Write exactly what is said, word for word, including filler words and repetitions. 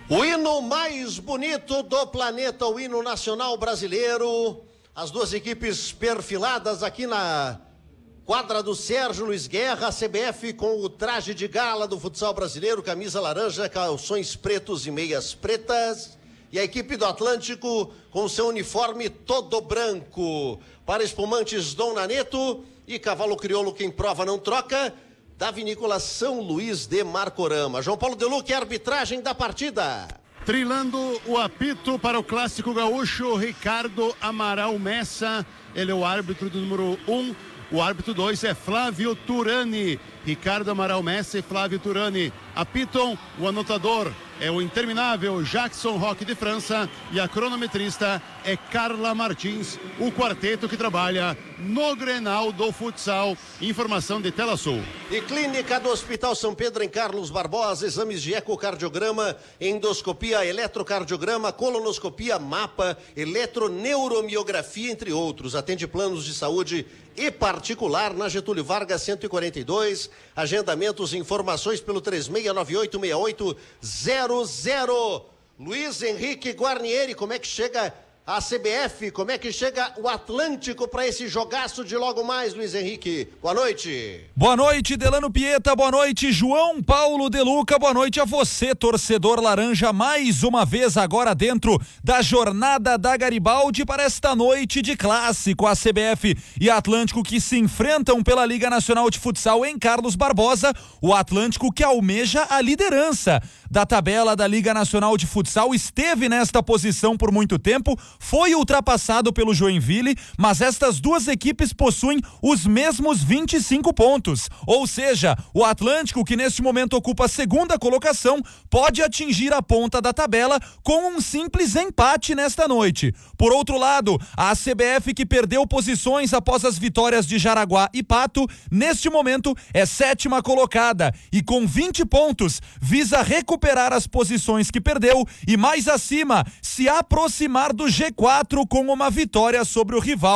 O hino mais bonito do planeta, o hino nacional brasileiro. As duas equipes perfiladas aqui na quadra do Sérgio Luiz Guerra, a C B F com o traje de gala do futsal brasileiro, camisa laranja, calções pretos e meias pretas. E a equipe do Atlântico com seu uniforme todo branco. Para espumantes Dom Naneto e Cavalo Crioulo, quem prova não troca, da Vinícola São Luís de Marcorama. João Paulo Deluque, arbitragem da partida. Trilando o apito para o Clássico Gaúcho, Ricardo Amaral Messa, ele é o árbitro do número um. O árbitro dois é Flávio Turani. Ricardo Amaral Messa e Flávio Turani apitam. O anotador é o interminável Jackson Roque de França e a cronometrista é Carla Martins, o quarteto que trabalha no Grenal do Futsal. Informação de Tela Sul. E Clínica do Hospital São Pedro em Carlos Barbosa, exames de ecocardiograma, endoscopia, eletrocardiograma, colonoscopia, mapa, eletroneuromiografia, entre outros. Atende planos de saúde e particular na Getúlio Vargas cento e quarenta e dois. Agendamentos e informações pelo três seis nove oito seis oito zero zero. Luiz Henrique Guarnieri, como é que chega a C B F? Como é que chega o Atlântico para esse jogaço de logo mais, Luiz Henrique? Boa noite. Boa noite, Delano Pieta. Boa noite, João Paulo Deluca. Boa noite a você, torcedor laranja, mais uma vez agora dentro da jornada da Garibaldi para esta noite de clássico. A C B F e Atlântico que se enfrentam pela Liga Nacional de Futsal em Carlos Barbosa. O Atlântico que almeja a liderança da tabela da Liga Nacional de Futsal, esteve nesta posição por muito tempo, foi ultrapassado pelo Joinville, mas estas duas equipes possuem os mesmos vinte e cinco pontos, ou seja, o Atlântico, que neste momento ocupa a segunda colocação, pode atingir a ponta da tabela com um simples empate nesta noite. Por outro lado, a C B F, que perdeu posições após as vitórias de Jaraguá e Pato, neste momento é sétima colocada e com vinte pontos visa recuperar as posições que perdeu e mais acima se aproximar do G quatro com uma vitória sobre o rival.